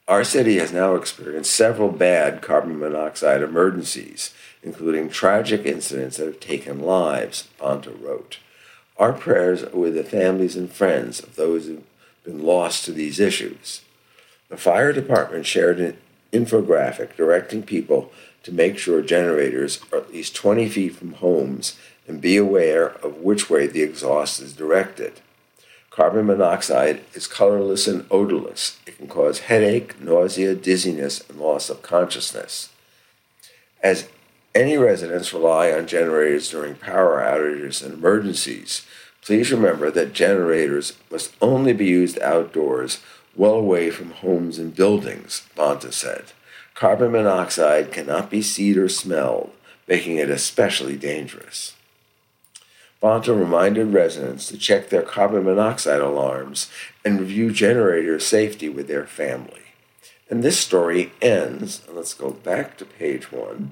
Our city has now experienced several bad carbon monoxide emergencies, including tragic incidents that have taken lives, Bonta wrote. Our prayers are with the families and friends of those who have been lost to these issues. The fire department shared an infographic directing people to make sure generators are at least 20 feet from homes and be aware of which way the exhaust is directed. Carbon monoxide is colorless and odorless. It can cause headache, nausea, dizziness, and loss of consciousness. As any residents rely on generators during power outages and emergencies, please remember that generators must only be used outdoors, well away from homes and buildings, Bonta said. Carbon monoxide cannot be seen or smelled, making it especially dangerous. Bonta reminded residents to check their carbon monoxide alarms and review generator safety with their family. And this story ends, and let's go back to page 1.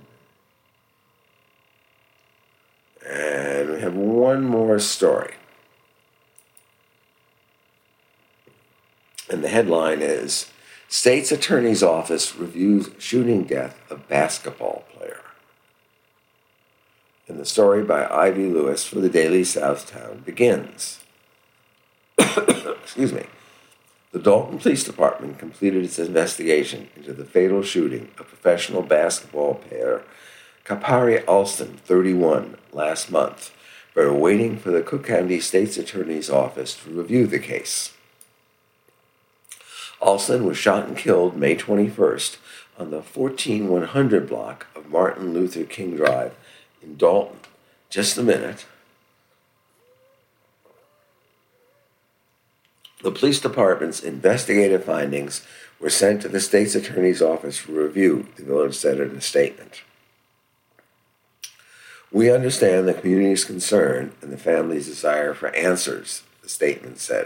And we have one more story. And the headline is, State's Attorney's Office Reviews Shooting Death of Basketball Player. And the story by Ivy Lewis for the Daily Southtown begins. Excuse me. The Dalton Police Department completed its investigation into the fatal shooting of professional basketball player Kapari Alston, 31, last month, but are waiting for the Cook County State's Attorney's Office to review the case. Alston was shot and killed May 21st on the 14100 block of Martin Luther King Drive in Dalton. Just a minute. The police department's investigative findings were sent to the state's attorney's office for review, the village said in a statement. We understand the community's concern and the family's desire for answers, the statement said.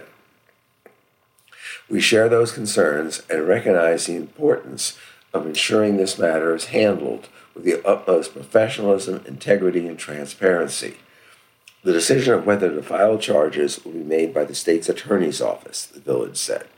We share those concerns and recognize the importance of ensuring this matter is handled with the utmost professionalism, integrity, and transparency. The decision of whether to file charges will be made by the state's attorney's office, the village said.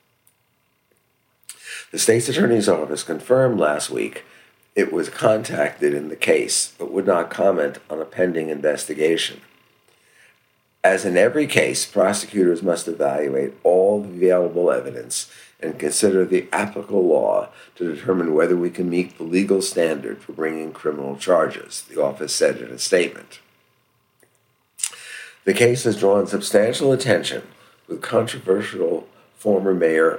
The state's attorney's office confirmed last week it was contacted in the case, but would not comment on a pending investigation. As in every case, prosecutors must evaluate all the available evidence and consider the applicable law to determine whether we can meet the legal standard for bringing criminal charges, the office said in a statement. The case has drawn substantial attention with controversial former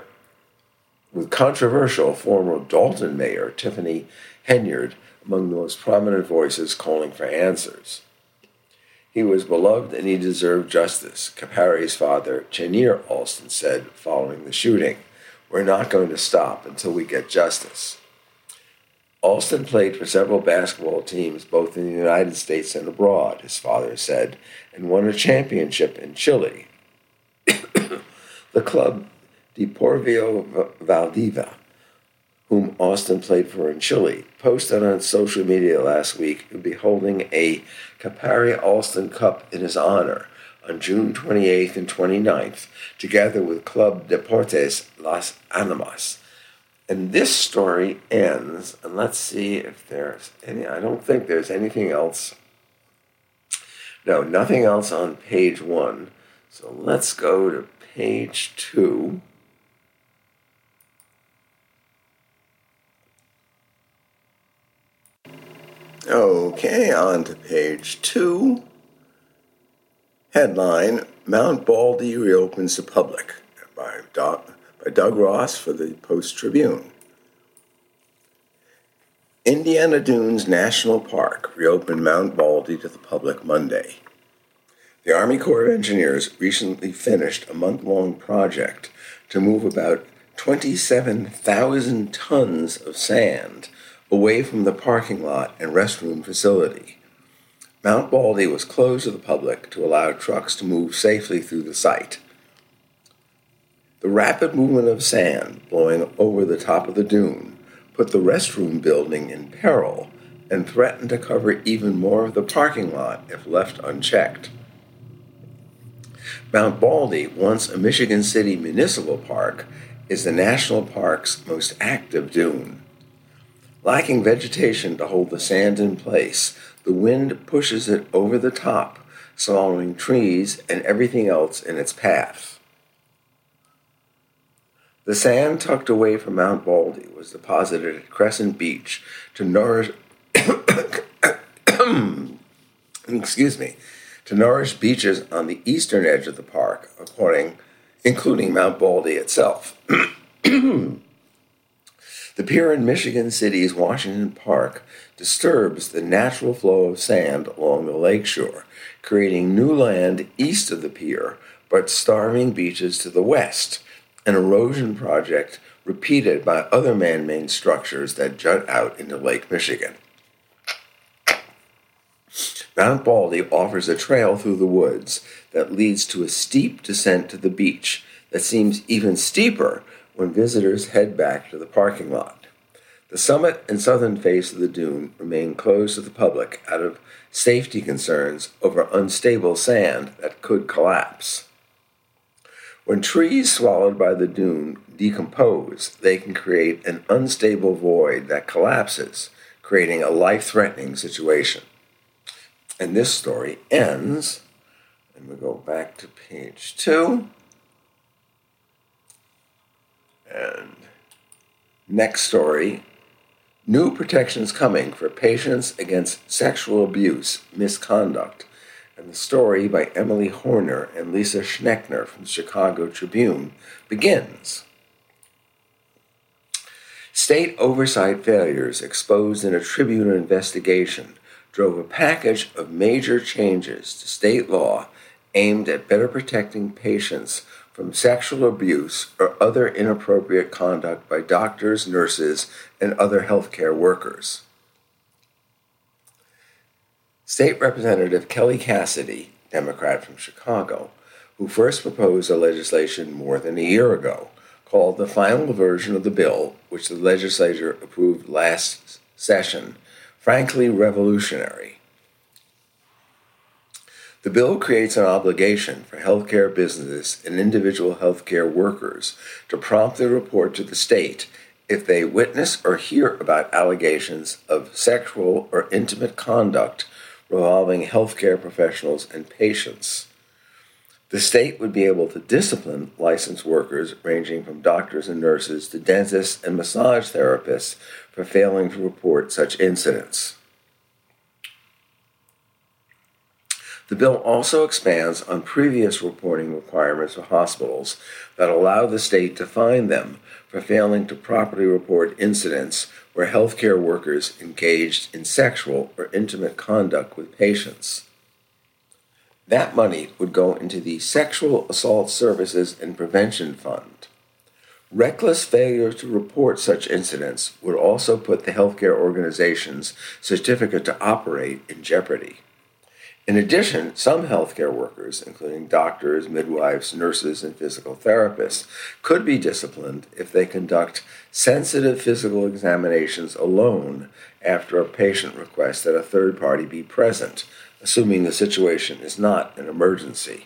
Dalton Mayor Tiffany Henyard among the most prominent voices calling for answers. He was beloved and he deserved justice, Kapari's father, Chenier Alston, said following the shooting. We're not going to stop until we get justice. Alston played for several basketball teams both in the United States and abroad, his father said, and won a championship in Chile. The club Deportivo Valdivia, whom Alston played for in Chile, posted on social media last week he'll be holding a Kapari Alston Cup in his honor on June 28th and 29th, together with Club Deportes Las Animas. And this story ends, and let's see if there's any, I don't think there's anything else. No, nothing else on page 1. So let's go to page 2. Okay, on to page 2. Headline, Mount Baldy reopens to public, by Doug Ross for the Post-Tribune. Indiana Dunes National Park reopened Mount Baldy to the public Monday. The Army Corps of Engineers recently finished a month-long project to move about 27,000 tons of sand away from the parking lot and restroom facility. Mount Baldy was closed to the public to allow trucks to move safely through the site. The rapid movement of sand blowing over the top of the dune put the restroom building in peril and threatened to cover even more of the parking lot if left unchecked. Mount Baldy, once a Michigan City municipal park, is the national park's most active dune. Lacking vegetation to hold the sand in place, the wind pushes it over the top, swallowing trees and everything else in its path. The sand tucked away from Mount Baldy was deposited at Crescent Beach to nourish to nourish beaches on the eastern edge of the park, including Mount Baldy itself. The pier in Michigan City's Washington Park disturbs the natural flow of sand along the lakeshore, creating new land east of the pier, but starving beaches to the west, an erosion project repeated by other man-made structures that jut out into Lake Michigan. Mount Baldy offers a trail through the woods that leads to a steep descent to the beach that seems even steeper when visitors head back to the parking lot. The summit and southern face of the dune remain closed to the public out of safety concerns over unstable sand that could collapse. When trees swallowed by the dune decompose, they can create an unstable void that collapses, creating a life-threatening situation. And this story ends, and we go back to page 2. And next story, new protections coming for patients against sexual abuse, misconduct. And the story by Emily Horner and Lisa Schneckner from the Chicago Tribune begins. State oversight failures exposed in a Tribune investigation drove a package of major changes to state law aimed at better protecting patients from sexual abuse or other inappropriate conduct by doctors, nurses, and other healthcare workers. State Representative Kelly Cassidy, Democrat from Chicago, who first proposed the legislation more than a year ago, called the final version of the bill, which the legislature approved last session, frankly revolutionary. The bill creates an obligation for healthcare businesses and individual healthcare workers to promptly report to the state if they witness or hear about allegations of sexual or intimate conduct involving healthcare professionals and patients. The state would be able to discipline licensed workers ranging from doctors and nurses to dentists and massage therapists for failing to report such incidents. The bill also expands on previous reporting requirements for hospitals that allow the state to fine them for failing to properly report incidents where healthcare workers engaged in sexual or intimate conduct with patients. That money would go into the Sexual Assault Services and Prevention Fund. Reckless failure to report such incidents would also put the healthcare organization's certificate to operate in jeopardy. In addition, some healthcare workers, including doctors, midwives, nurses, and physical therapists, could be disciplined if they conduct sensitive physical examinations alone after a patient requests that a third party be present, assuming the situation is not an emergency.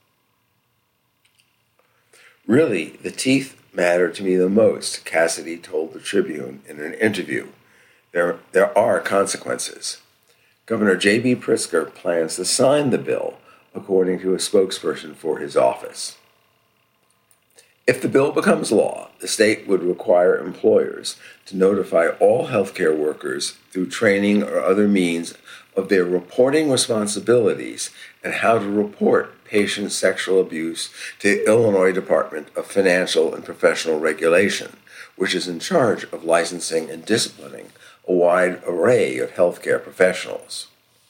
Really, the teeth matter to me the most, Cassidy told the Tribune in an interview. There are consequences. Governor J.B. Pritzker plans to sign the bill, according to a spokesperson for his office. If the bill becomes law, the state would require employers to notify all healthcare workers through training or other means of their reporting responsibilities and how to report patient sexual abuse to the Illinois Department of Financial and Professional Regulation, which is in charge of licensing and disciplining a wide array of healthcare professionals.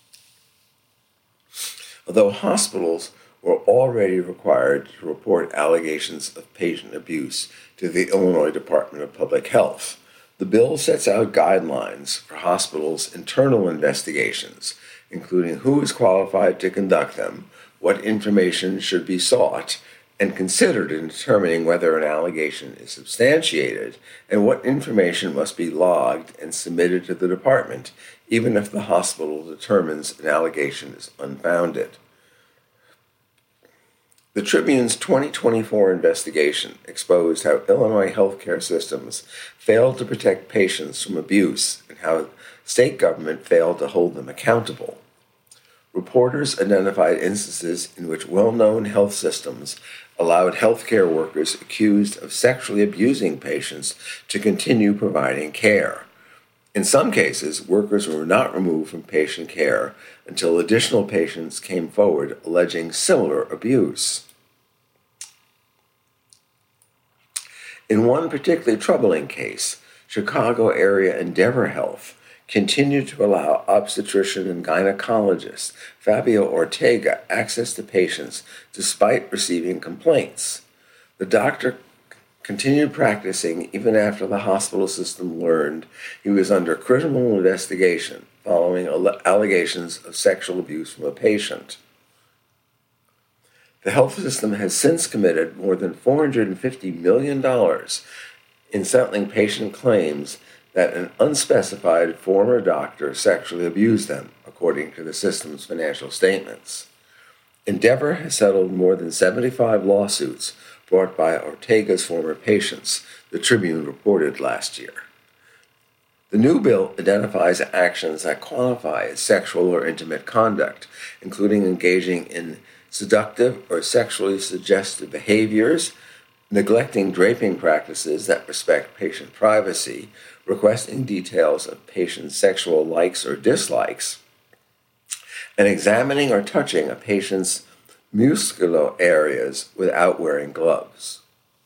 Although hospitals were already required to report allegations of patient abuse to the Illinois Department of Public Health, the bill sets out guidelines for hospitals' internal investigations, including who is qualified to conduct them, what information should be sought and considered in determining whether an allegation is substantiated, and what information must be logged and submitted to the department, even if the hospital determines an allegation is unfounded. The Tribune's 2024 investigation exposed how Illinois healthcare systems failed to protect patients from abuse and how state government failed to hold them accountable. Reporters identified instances in which well-known health systems allowed healthcare workers accused of sexually abusing patients to continue providing care. In some cases, workers were not removed from patient care until additional patients came forward alleging similar abuse. In one particularly troubling case, Chicago area Endeavor Health continued to allow obstetrician and gynecologist Fabio Ortega access to patients despite receiving complaints. The doctor continued practicing even after the hospital system learned he was under criminal investigation following allegations of sexual abuse from a patient. The health system has since committed more than $450 million in settling patient claims that an unspecified former doctor sexually abused them, according to the system's financial statements. Endeavor has settled more than 75 lawsuits brought by Ortega's former patients, the Tribune reported last year. The new bill identifies actions that qualify as sexual or intimate conduct, including engaging in seductive or sexually suggestive behaviors, neglecting draping practices that respect patient privacy, requesting details of patients' sexual likes or dislikes, and examining or touching a patient's muscular areas without wearing gloves.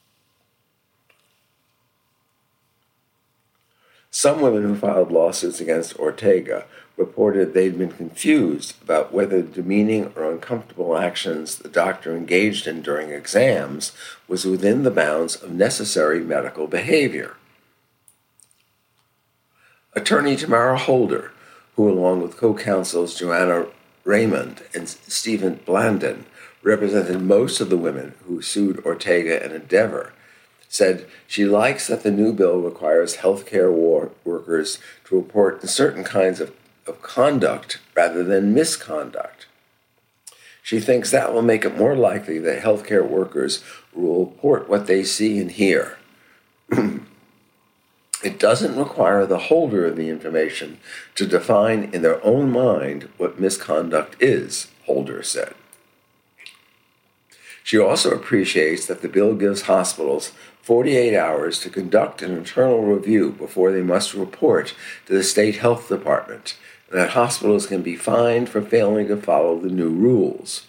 Some women who filed lawsuits against Ortega reported they'd been confused about whether demeaning or uncomfortable actions the doctor engaged in during exams was within the bounds of necessary medical behavior. Attorney Tamara Holder, who along with co-counsels Joanna Raymond and Stephen Blandon represented most of the women who sued Ortega and Endeavor, said she likes that the new bill requires healthcare workers to report certain kinds of conduct rather than misconduct. She thinks that will make it more likely that healthcare workers will report what they see and hear. It doesn't require the holder of the information to define in their own mind what misconduct is, Holder said. She also appreciates that the bill gives hospitals 48 hours to conduct an internal review before they must report to the state health department, and that hospitals can be fined for failing to follow the new rules.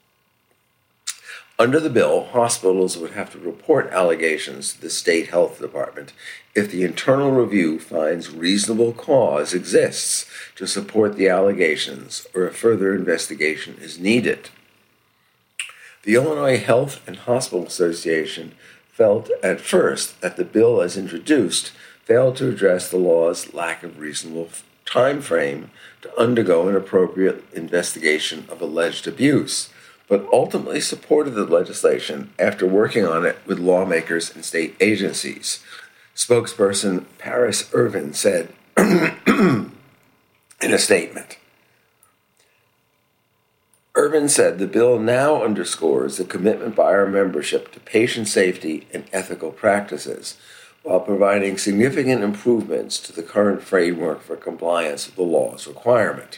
Under the bill, hospitals would have to report allegations to the state health department if the internal review finds reasonable cause exists to support the allegations or if further investigation is needed. The Illinois Health and Hospital Association felt at first that the bill as introduced failed to address the law's lack of reasonable time frame to undergo an appropriate investigation of alleged abuse, but ultimately supported the legislation after working on it with lawmakers and state agencies. Spokesperson Paris Irvin said in a statement, Irvin said the bill now underscores the commitment by our membership to patient safety and ethical practices, while providing significant improvements to the current framework for compliance with the law's requirement.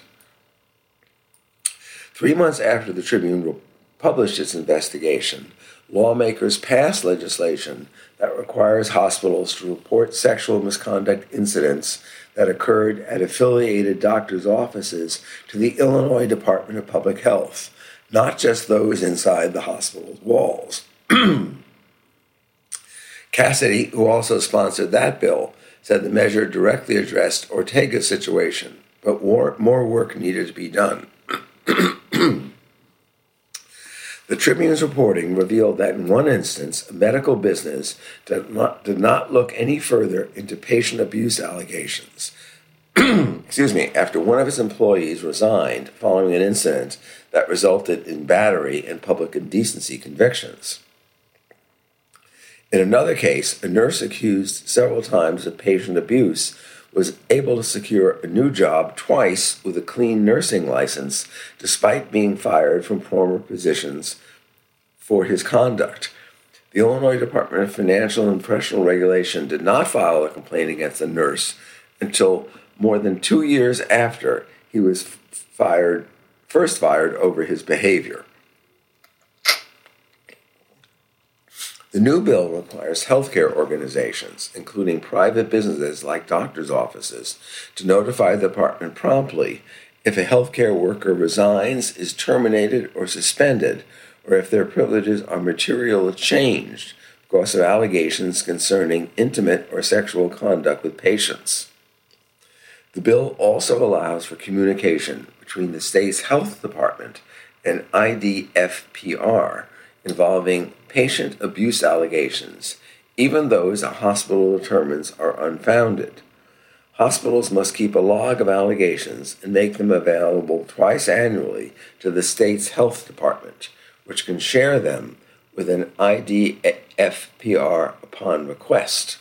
3 months after the Tribune published its investigation, lawmakers passed legislation that requires hospitals to report sexual misconduct incidents that occurred at affiliated doctors' offices to the Illinois Department of Public Health, not just those inside the hospital's walls. Cassidy, who also sponsored that bill, said the measure directly addressed Ortega's situation, but more work needed to be done. The Tribune's reporting revealed that in one instance, a medical business did not look any further into patient abuse allegations. After one of its employees resigned following an incident that resulted in battery and public indecency convictions. In another case, a nurse accused several times of patient abuse was able to secure a new job twice with a clean nursing license, despite being fired from former positions for his conduct. The Illinois Department of Financial and Professional Regulation did not file a complaint against the nurse until more than 2 years after he was first fired over his behavior. The new bill requires healthcare organizations, including private businesses like doctors' offices, to notify the department promptly if a healthcare worker resigns, is terminated, or suspended, or if their privileges are materially changed because of allegations concerning intimate or sexual conduct with patients. The bill also allows for communication between the state's health department and IDFPR involving patient abuse allegations, even those a hospital determines are unfounded. Hospitals must keep a log of allegations and make them available twice annually to the state's health department, which can share them with an IDFPR upon request.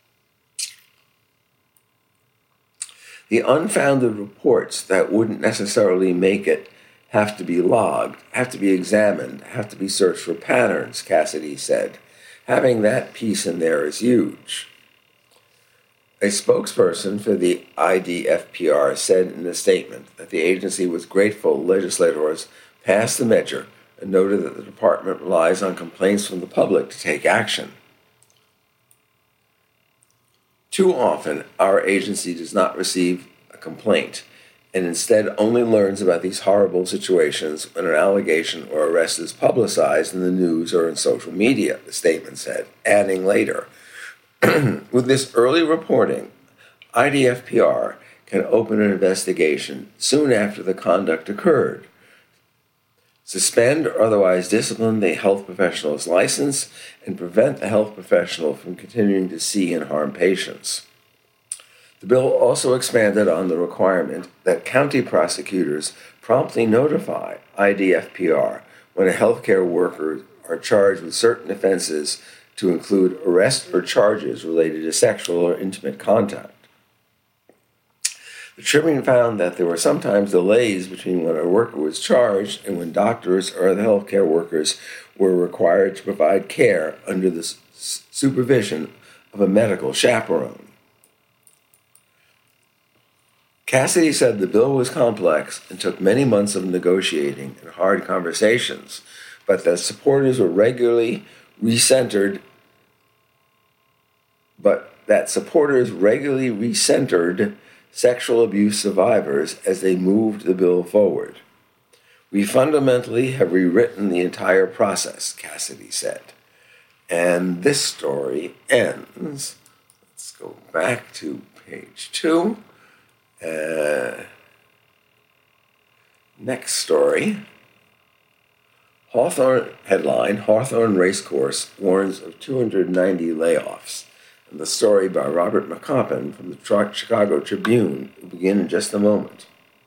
The unfounded reports that wouldn't necessarily make it have to be logged, have to be examined, have to be searched for patterns, Cassidy said. Having that piece in there is huge. A spokesperson for the IDFPR said in a statement that the agency was grateful legislators passed the measure and noted that the department relies on complaints from the public to take action. Too often, our agency does not receive a complaint and instead only learns about these horrible situations when an allegation or arrest is publicized in the news or in social media, the statement said, adding later, with this early reporting, IDFPR can open an investigation soon after the conduct occurred, suspend or otherwise discipline the health professional's license, and prevent the health professional from continuing to see and harm patients. The bill also expanded on the requirement that county prosecutors promptly notify IDFPR when a healthcare worker are charged with certain offenses to include arrest or charges related to sexual or intimate contact. The Tribune found that there were sometimes delays between when a worker was charged and when doctors or other healthcare workers were required to provide care under the supervision of a medical chaperone. Cassidy said the bill was complex and took many months of negotiating and hard conversations, but that supporters regularly recentered sexual abuse survivors as they moved the bill forward. We fundamentally have rewritten the entire process, Cassidy said. And this story ends. Let's go back to page 2. Next story. Headline, Hawthorne Racecourse warns of 290 layoffs. And the story by Robert McCoppin from the Chicago Tribune will begin in just a moment.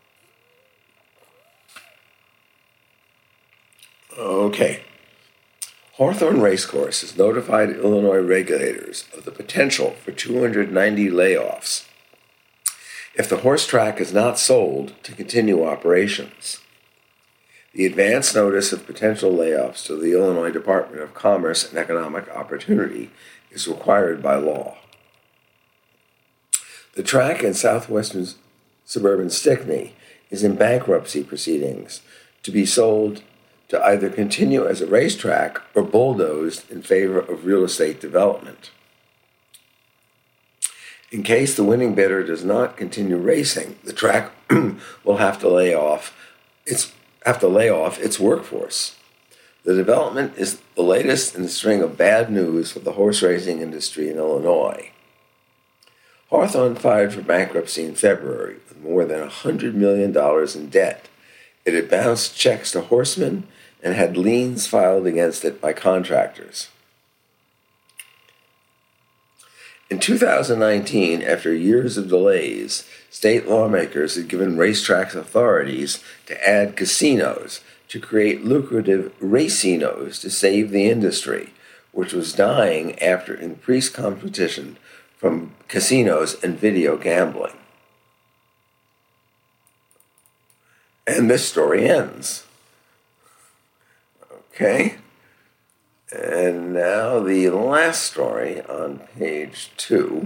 Okay. Hawthorne Racecourse has notified Illinois regulators of the potential for 290 layoffs if the horse track is not sold to continue operations. The advance notice of potential layoffs to the Illinois Department of Commerce and Economic Opportunity is required by law. The track in southwestern suburban Stickney is in bankruptcy proceedings to be sold to either continue as a racetrack or bulldozed in favor of real estate development. In case the winning bidder does not continue racing, the track will have to lay off its workforce. The development is the latest in a string of bad news for the horse racing industry in Illinois. Hawthorne filed for bankruptcy in February with more than $100 million in debt. It had bounced checks to horsemen and had liens filed against it by contractors. In 2019, after years of delays, state lawmakers had given racetracks authorities to add casinos to create lucrative racinos to save the industry, which was dying after increased competition from casinos and video gambling. And this story ends. Okay. And now the last story on page 2.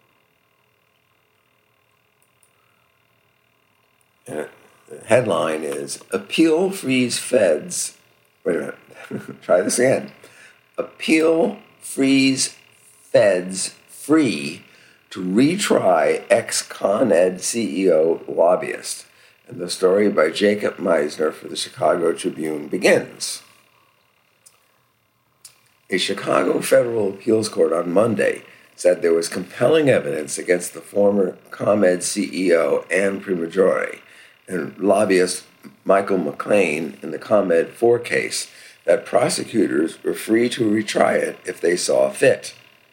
And the headline is Appeal Frees Feds. Wait a minute. Try this again. Appeal frees Feds free to retry ex-Con Ed CEO lobbyist. And the story by Jacob Meisner for the Chicago Tribune begins. A Chicago federal appeals court on Monday said there was compelling evidence against the former ComEd CEO Anne Primaggiore and lobbyist Michael McLean in the ComEd 4 case that prosecutors were free to retry it if they saw fit.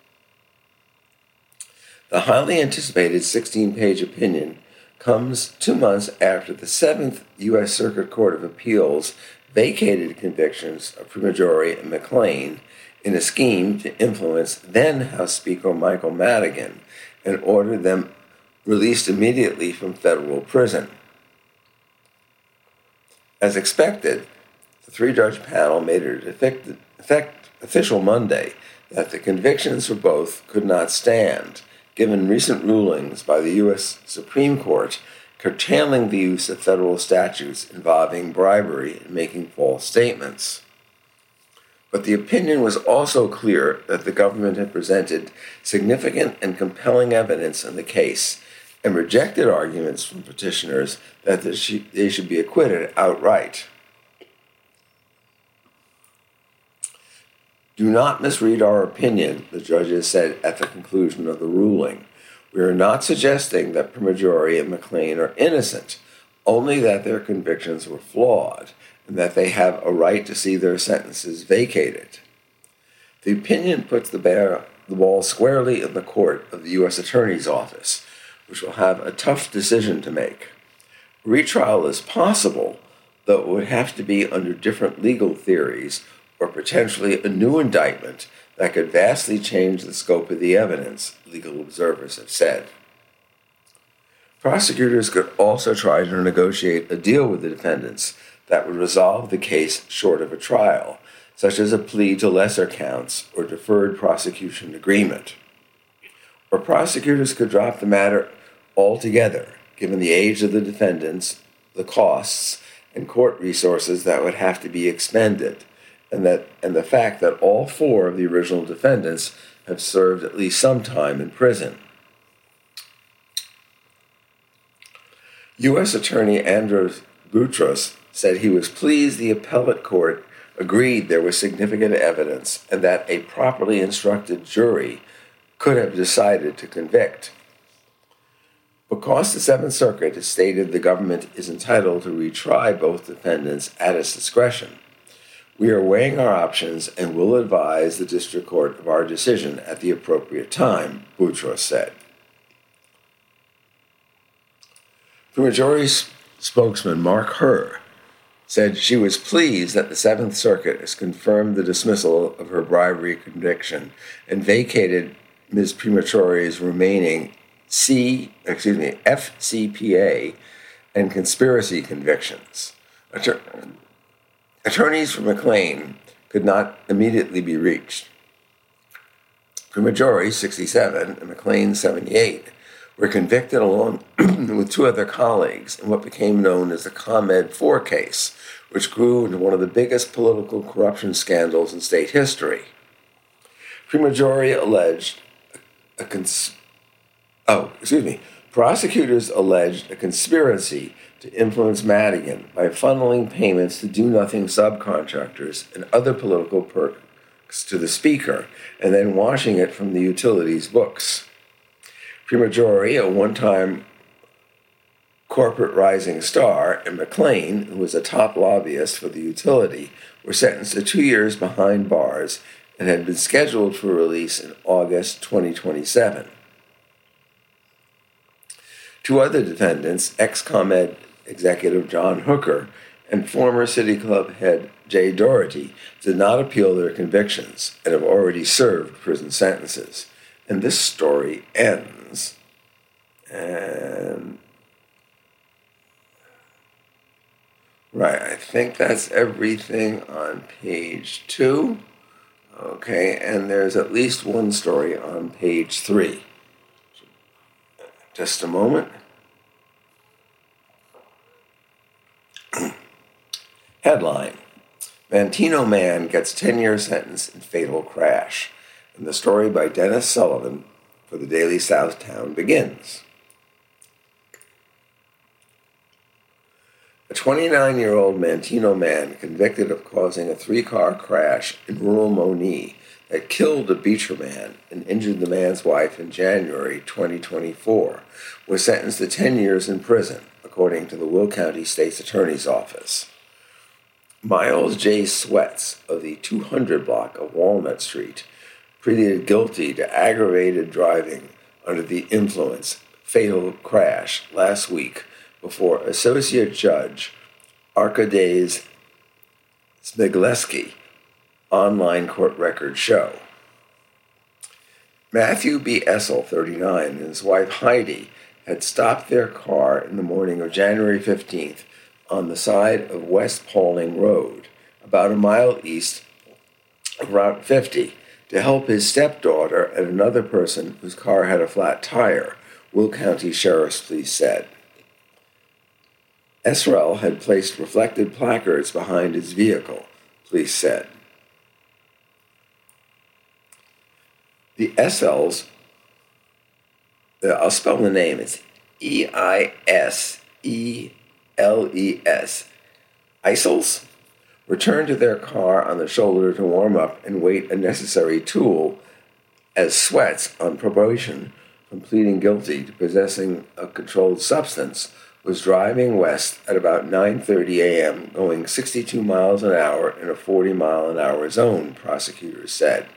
The highly anticipated 16-page opinion comes 2 months after the 7th U.S. Circuit Court of Appeals vacated convictions of Primaggiore and McLean in a scheme to influence then House Speaker Michael Madigan and ordered them released immediately from federal prison. As expected, the 3-judge panel made it official Monday that the convictions for both could not stand, given recent rulings by the U.S. Supreme Court curtailing the use of federal statutes involving bribery and making false statements. But the opinion was also clear that the government had presented significant and compelling evidence in the case and rejected arguments from petitioners that they should be acquitted outright. Do not misread our opinion, the judges said at the conclusion of the ruling. We are not suggesting that Primaggiore and McLean are innocent, only that their convictions were flawed and that they have a right to see their sentences vacated. The opinion puts the ball squarely in the court of the U.S. Attorney's Office, which will have a tough decision to make. Retrial is possible, though it would have to be under different legal theories or potentially a new indictment that could vastly change the scope of the evidence, legal observers have said. Prosecutors could also try to negotiate a deal with the defendants that would resolve the case short of a trial, such as a plea to lesser counts or deferred prosecution agreement. Or prosecutors could drop the matter altogether, given the age of the defendants, the costs, and court resources that would have to be expended, and the fact that all 4 of the original defendants have served at least some time in prison. U.S. Attorney Andros Boutros said he was pleased the appellate court agreed there was significant evidence and that a properly instructed jury could have decided to convict. Because the Seventh Circuit has stated the government is entitled to retry both defendants at its discretion, we are weighing our options and will advise the district court of our decision at the appropriate time, Boutros said. Primaggiore spokesman Mark Herr said she was pleased that the Seventh Circuit has confirmed the dismissal of her bribery conviction and vacated Ms. Primaggiore's remaining FCPA and conspiracy convictions. Attorneys for McLean could not immediately be reached. Primaggiore, 67, and McLean, 78, were convicted along with 2 other colleagues in what became known as the ComEd 4 case, which grew into one of the biggest political corruption scandals in state history. Primaggiore alleged prosecutors alleged a conspiracy to influence Madigan by funneling payments to do-nothing subcontractors and other political perks to the speaker, and then washing it from the utilities books. Primaggiore, a one-time corporate rising star, and McLean, who was a top lobbyist for the utility, were sentenced to 2 years behind bars and had been scheduled for release in August 2027. 2 other defendants, ex-ComEd executive John Hooker and former City Club head Jay Doherty, did not appeal their convictions and have already served prison sentences. And this story ends. Right, I think that's everything on page 2. Okay, and there's at least one story on page 3. Just a moment. Headline: Manteno man gets 10-year sentence in fatal crash. And the story by Dennis Sullivan for the Daily Southtown begins. A 29-year-old Manteno man convicted of causing a 3-car crash in rural Moni that killed a Beecher man and injured the man's wife in January 2024 was sentenced to 10 years in prison, according to the Will County State's Attorney's Office. Miles J. Sweats of the 200 block of Walnut Street pleaded guilty to aggravated driving under the influence fatal crash last week before Associate Judge Arkadiy Smigleski online court records show. Matthew B. Essel, 39, and his wife Heidi had stopped their car in the morning of January 15th on the side of West Pauling Road, about a mile east of Route 50, to help his stepdaughter and another person whose car had a flat tire, Will County Sheriff's Police said. Esrel had placed reflected placards behind his vehicle, police said. The Essels, I'll spell the name, it's Eiseles, Isels, returned to their car on the shoulder to warm up and wait a necessary tool as Sweats, on probation from pleading guilty to possessing a controlled substance, was driving west at about 9:30 a.m., going 62 miles an hour in a 40-mile-an-hour zone, prosecutors said.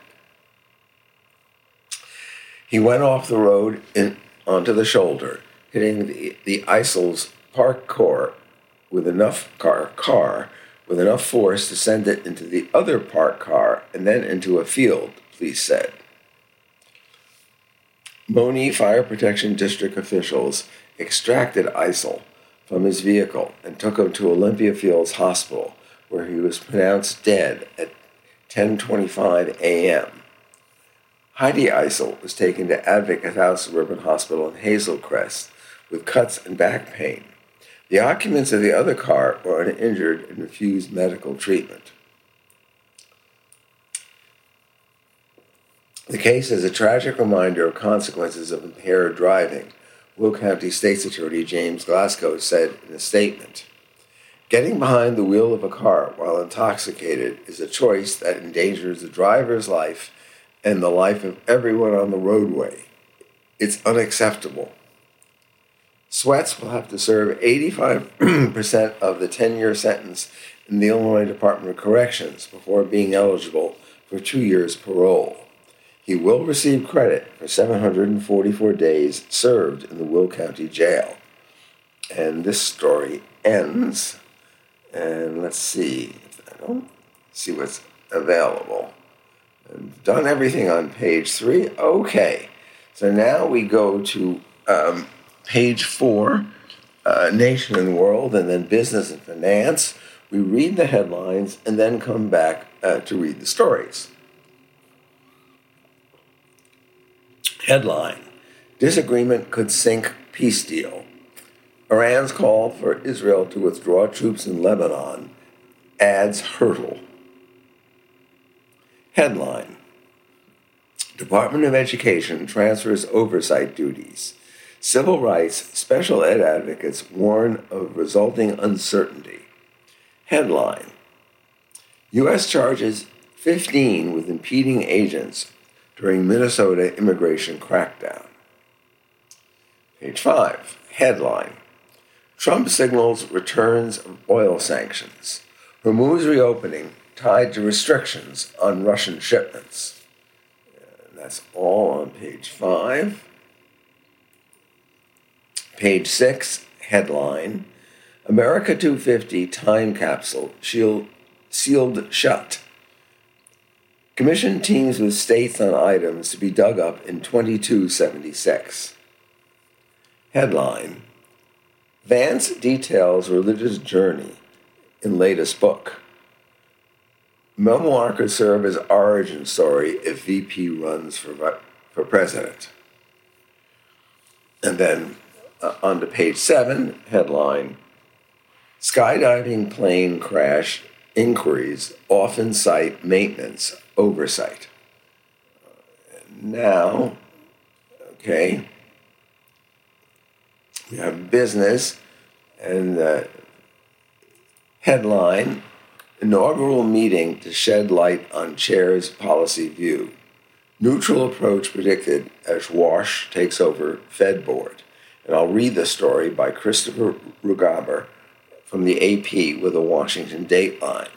He went off the road onto the shoulder, hitting the Isels parked car with enough with enough force to send it into the other parked car and then into a field, police said. Moni Fire Protection District officials extracted Isel from his vehicle and took him to Olympia Fields Hospital, where he was pronounced dead at 10:25 a.m. Heidi Isel was taken to Advocate House Suburban Hospital in Hazel Crest with cuts and back pain. The occupants of the other car were uninjured and refused medical treatment. The case is a tragic reminder of consequences of impaired driving, Will County State's Attorney James Glasgow said in a statement. Getting behind the wheel of a car while intoxicated is a choice that endangers the driver's life and the life of everyone on the roadway. It's unacceptable. Sweats will have to serve 85% of the 10-year sentence in the Illinois Department of Corrections before being eligible for 2 years parole. He will receive credit for 744 days served in the Will County Jail. And this story ends, and let's see, I don't see what's available. I've done everything on page 3. Okay, so now we go to page 4, Nation and World, and then Business and Finance. We read the headlines and then come back to read the stories. Headline: Disagreement could sink peace deal. Iran's call for Israel to withdraw troops in Lebanon adds hurdle. Headline: Department of Education transfers oversight duties. Civil rights special ed advocates warn of resulting uncertainty. Headline: U.S. charges 15 with impeding agents during Minnesota immigration crackdown. Page 5. Headline: Trump signals returns of oil sanctions. Hormuz reopening tied to restrictions on Russian shipments. And that's all on page 5. Page 6, headline: America 250 time capsule sealed shut. Commission teams with states on items to be dug up in 2276. Headline: Vance details religious journey in latest book. Memoir could serve as origin story if VP runs for president. And then on to page 7, headline, skydiving plane crash inquiries often cite maintenance oversight. Now, okay, we have business and the headline, inaugural meeting to shed light on chair's policy view. Neutral approach predicted as Wash takes over Fed board. And I'll read the story by Christopher Rugaber from the AP with a Washington Dateline.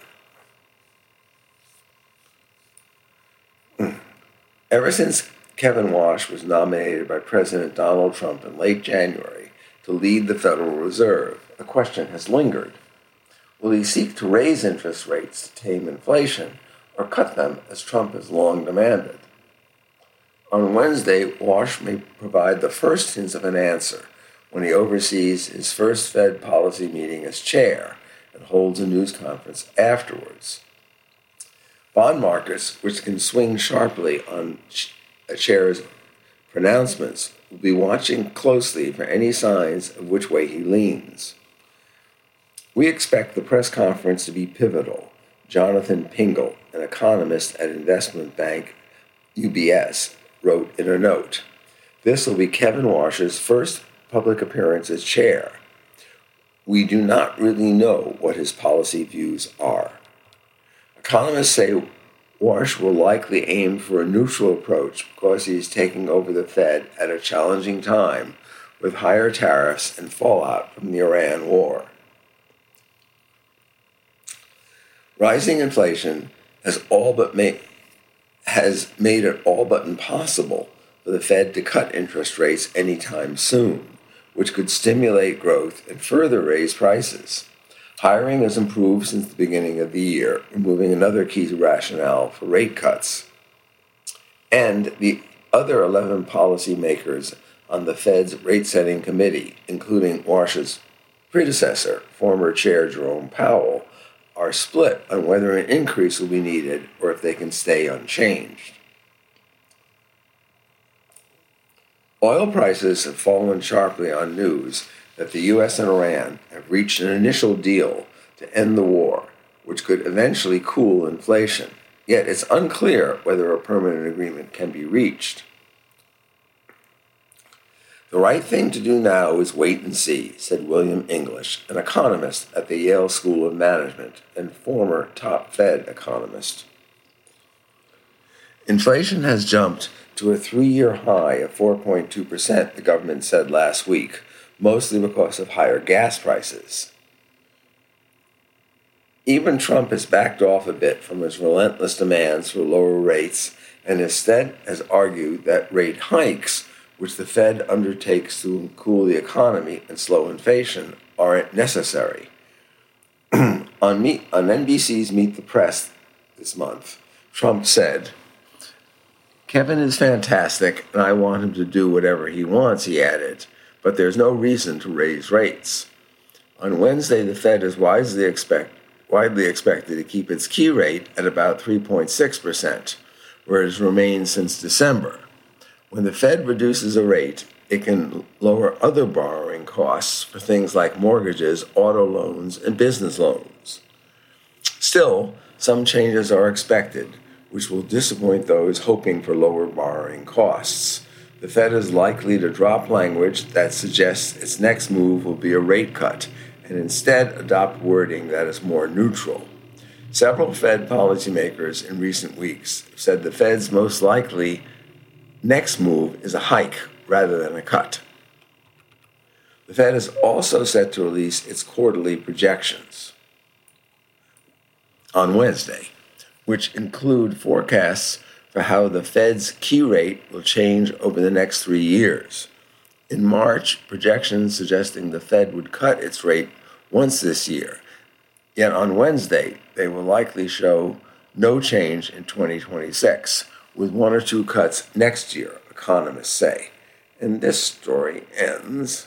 Ever since Kevin Wash was nominated by President Donald Trump in late January to lead the Federal Reserve, a question has lingered. Will he seek to raise interest rates to tame inflation or cut them as Trump has long demanded? On Wednesday, Wash may provide the first hints of an answer when he oversees his first Fed policy meeting as chair and holds a news conference afterwards. Bond markets, which can swing sharply on a chair's pronouncements, will be watching closely for any signs of which way he leans. We expect the press conference to be pivotal, Jonathan Pingle, an economist at investment bank UBS, wrote in a note. This will be Kevin Wash's first public appearance as chair. We do not really know what his policy views are. Economists say Wash will likely aim for a neutral approach because he is taking over the Fed at a challenging time with higher tariffs and fallout from the Iran war. Rising inflation has made it all but impossible for the Fed to cut interest rates anytime soon, which could stimulate growth and further raise prices. Hiring has improved since the beginning of the year, removing another key rationale for rate cuts. And the other 11 policymakers on the Fed's rate-setting committee, including Wash's predecessor, former Chair Jerome Powell, are split on whether an increase will be needed or if they can stay unchanged. Oil prices have fallen sharply on news that the U.S. and Iran have reached an initial deal to end the war, which could eventually cool inflation. Yet it's unclear whether a permanent agreement can be reached. The right thing to do now is wait and see, said William English, an economist at the Yale School of Management and former top Fed economist. Inflation has jumped to a 3-year high of 4.2%, the government said last week, mostly because of higher gas prices. Even Trump has backed off a bit from his relentless demands for lower rates and instead has argued that rate hikes, which the Fed undertakes to cool the economy and slow inflation, aren't necessary. On NBC's Meet the Press this month, Trump said, "Kevin is fantastic, and I want him to do whatever he wants," he added, "but there's no reason to raise rates." On Wednesday, the Fed is widely expected to keep its key rate at about 3.6%, where it has remained since December. When the Fed reduces a rate, it can lower other borrowing costs for things like mortgages, auto loans, and business loans. Still, some changes are expected, which will disappoint those hoping for lower borrowing costs. The Fed is likely to drop language that suggests its next move will be a rate cut and instead adopt wording that is more neutral. Several Fed policymakers in recent weeks have said the Fed's most likely next move is a hike rather than a cut. The Fed is also set to release its quarterly projections on Wednesday, which include forecasts for how the Fed's key rate will change over the next 3 years. In March, projections suggesting the Fed would cut its rate once this year. Yet on Wednesday, they will likely show no change in 2026, with 1 or 2 cuts next year, economists say. And this story ends.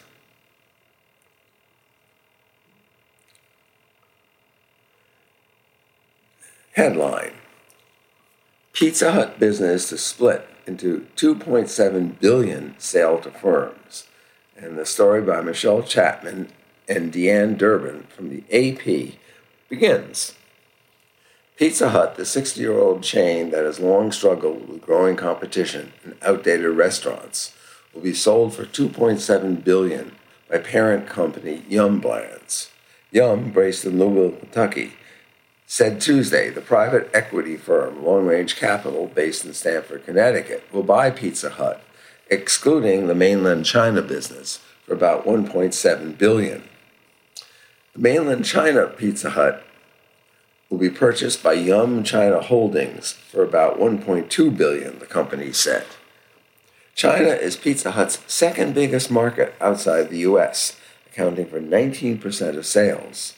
Headline: Pizza Hut business to split into $2.7 billion sale to firms. And the story by Michelle Chapman and Deanne Durbin from the AP begins. Pizza Hut, the 60-year-old chain that has long struggled with growing competition and outdated restaurants, will be sold for $2.7 billion by parent company Yum Brands. Yum, based in Louisville, Kentucky, said Tuesday the private equity firm Long Range Capital, based in Stamford, Connecticut, will buy Pizza Hut, excluding the mainland China business, for about $1.7 billion. The mainland China Pizza Hut will be purchased by Yum China Holdings for about $1.2 billion, the company said. China is Pizza Hut's second biggest market outside the U.S., accounting for 19% of sales.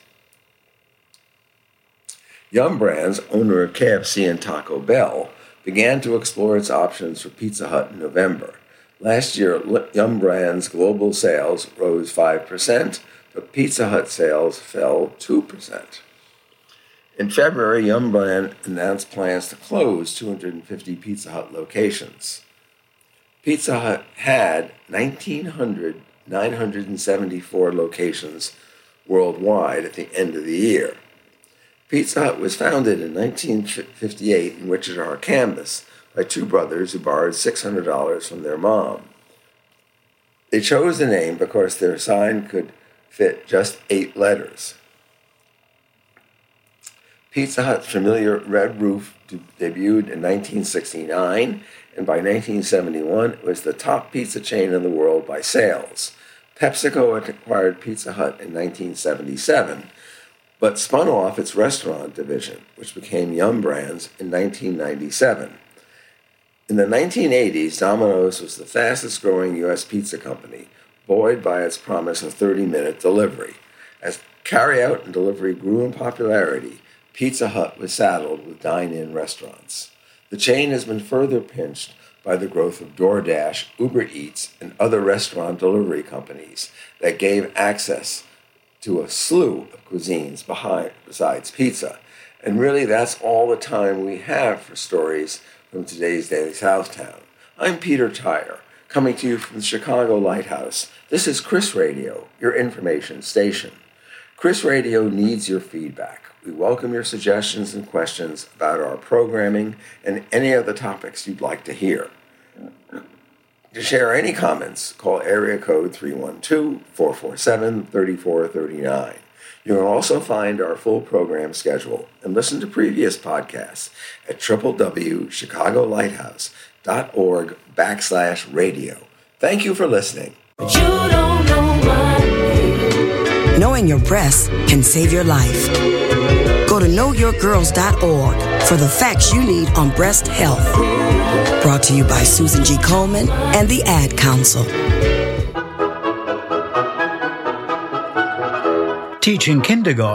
Yum Brands, owner of KFC and Taco Bell, began to explore its options for Pizza Hut in November. Last year, Yum Brands' global sales rose 5%, but Pizza Hut sales fell 2%. In February, Yum Brand announced plans to close 250 Pizza Hut locations. Pizza Hut had 974 locations worldwide at the end of the year. Pizza Hut was founded in 1958 in Wichita, Kansas, by two brothers who borrowed $600 from their mom. They chose the name because their sign could fit just 8 letters. Pizza Hut's familiar red roof debuted in 1969, and by 1971 it was the top pizza chain in the world by sales. PepsiCo acquired Pizza Hut in 1977, but spun off its restaurant division, which became Yum Brands, in 1997. In the 1980s, Domino's was the fastest-growing U.S. pizza company, buoyed by its promise of 30-minute delivery. As carry-out and delivery grew in popularity, Pizza Hut was saddled with dine-in restaurants. The chain has been further pinched by the growth of DoorDash, Uber Eats, and other restaurant delivery companies that gave access to a slew of cuisines besides pizza. And really, that's all the time we have for stories from today's Daily Southtown. I'm Peter Tyre, coming to you from the Chicago Lighthouse. This is Chris Radio, your information station. Chris Radio needs your feedback. We welcome your suggestions and questions about our programming and any other topics you'd like to hear. To share any comments, call area code 312-447-3439. You can also find our full program schedule and listen to previous podcasts at www.chicagolighthouse.org/radio. Thank you for listening. But you don't know my name. Knowing your breasts can save your life. Go to knowyourgirls.org for the facts you need on breast health. Brought to you by Susan G. Komen and the Ad Council. Teaching kindergarten.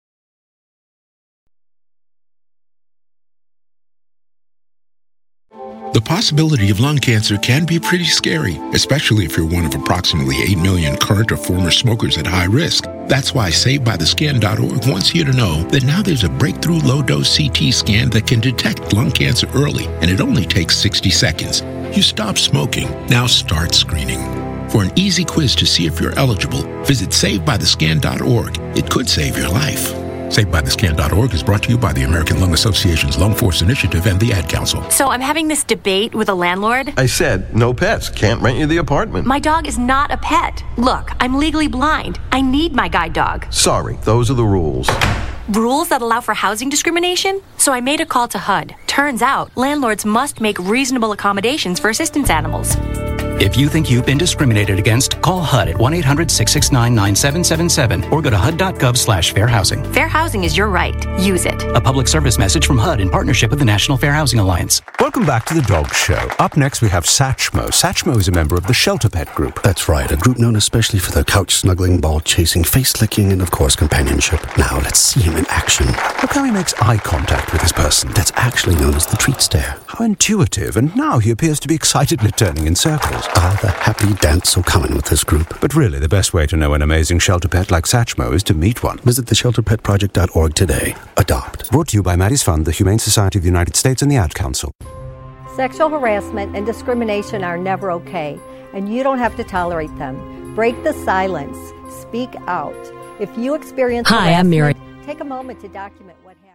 The possibility of lung cancer can be pretty scary, especially if you're one of approximately 8 million current or former smokers at high risk. That's why SaveByTheScan.org wants you to know that now there's a breakthrough low-dose CT scan that can detect lung cancer early, and it only takes 60 seconds. You stop smoking, now start screening. For an easy quiz to see if you're eligible, visit SaveByTheScan.org. It could save your life. SaveByTheScan.org is brought to you by the American Lung Association's Lung Force Initiative and the Ad Council. So I'm having this debate with a landlord. I said, no pets. Can't rent you the apartment. My dog is not a pet. Look, I'm legally blind. I need my guide dog. Sorry, those are the rules. Rules that allow for housing discrimination? So I made a call to HUD. Turns out, landlords must make reasonable accommodations for assistance animals. If you think you've been discriminated against, call HUD at 1-800-669-9777 or go to HUD.gov/fair housing. Fair housing is your right. Use it. A public service message from HUD in partnership with the National Fair Housing Alliance. Welcome back to The Dog Show. Up next, we have Satchmo. Satchmo is a member of the Shelter Pet Group. That's right, a group known especially for their couch-snuggling, ball-chasing, face-licking, and, of course, companionship. Now, let's see him in action. Look how he makes eye contact with his person. That's actually known as the treat stare. How intuitive, and now he appears to be excitedly turning in circles. Ah, the happy dance so common with this group. But really, the best way to know an amazing shelter pet like Satchmo is to meet one. Visit theshelterpetproject.org today. Adopt. Brought to you by Maddie's Fund, the Humane Society of the United States, and the Ad Council. Sexual harassment and discrimination are never okay, and you don't have to tolerate them. Break the silence. Speak out. If you experience Hi, I'm Mary. Take a moment to document what happened.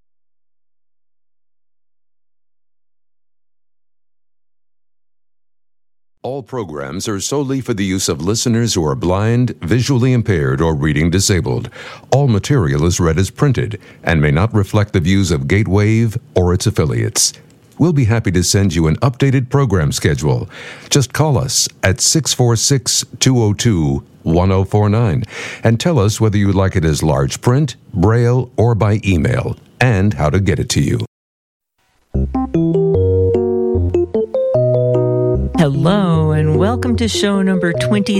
All programs are solely for the use of listeners who are blind, visually impaired, or reading disabled. All material is read as printed and may not reflect the views of Gatewave or its affiliates. We'll be happy to send you an updated program schedule. Just call us at 646-202-1049 and tell us whether you'd like it as large print, braille, or by email, and how to get it to you. Hello, and welcome to show number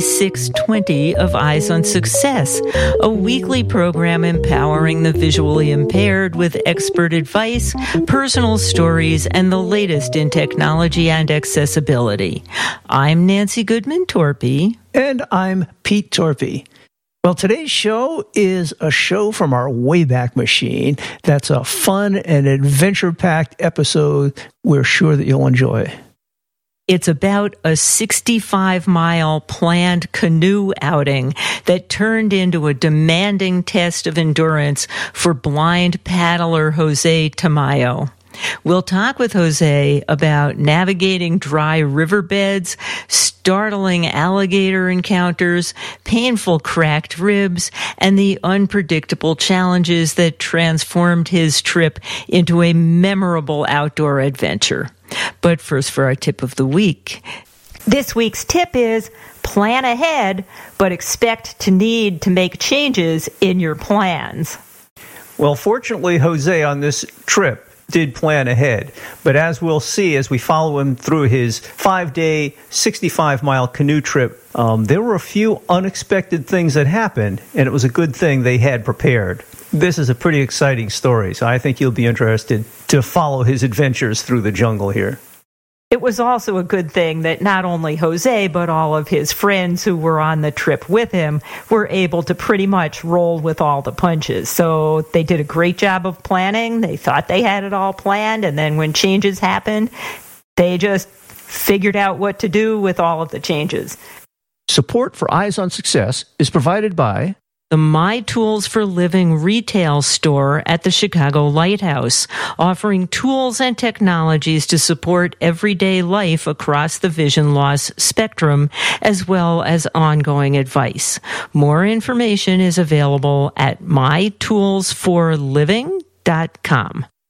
2620 of Eyes on Success, a weekly program empowering the visually impaired with expert advice, personal stories, and the latest in technology and accessibility. I'm Nancy Goodman-Torpy. And I'm Pete Torpy. Well, today's show is a show from our Wayback Machine. That's a fun and adventure-packed episode we're sure that you'll enjoy. It's about a 65-mile planned canoe outing that turned into a demanding test of endurance for blind paddler Jose Tamayo. We'll talk with Jose about navigating dry riverbeds, startling alligator encounters, painful cracked ribs, and the unpredictable challenges that transformed his trip into a memorable outdoor adventure. But first, for our tip of the week. This week's tip is plan ahead, but expect to need to make changes in your plans. Well, fortunately, Jose on this trip did plan ahead. But as we'll see as we follow him through his 5-day, 65-mile canoe trip, there were a few unexpected things that happened, and it was a good thing they had prepared. This is a pretty exciting story, so I think you'll be interested to follow his adventures through the jungle here. It was also a good thing that not only Jose, but all of his friends who were on the trip with him were able to pretty much roll with all the punches. So they did a great job of planning. They thought they had it all planned, and then when changes happened, they just figured out what to do with all of the changes. Support for Eyes on Success is provided by the My Tools for Living retail store at the Chicago Lighthouse, offering tools and technologies to support everyday life across the vision loss spectrum, as well as ongoing advice. More information is available at mytoolsforliving.com.